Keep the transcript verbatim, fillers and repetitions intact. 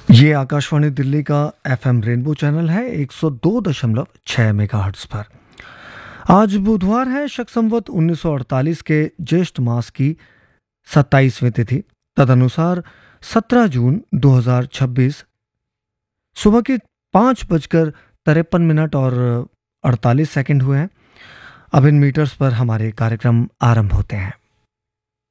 ये आकाशवाणी दिल्ली का FM rainbow channel है एक सौ दो दशमलव छह मेगाहर्ट्ज पर। आज बुधवार है, शक संवत उन्नीस सौ अड़तालीस के ज्येष्ठ मास की सत्ताईसवीं तिथि। तदनुसार सत्रह जून दो हज़ार छब्बीस सुबह के पाँच बजकर तिरपन मिनट और अड़तालीस सेकंड हुए हैं। अब इन मीटर्स पर हमारे कार्यक्रम आरंभ होते हैं।